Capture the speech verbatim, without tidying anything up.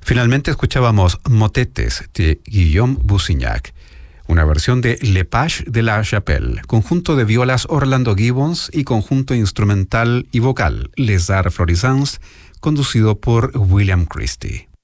Finalmente escuchábamos Motetes de Guillaume Bussignac, una versión de Le Page de la Chapelle, conjunto de violas Orlando Gibbons y conjunto instrumental y vocal Les Arts Florissants, conducido por William Christie.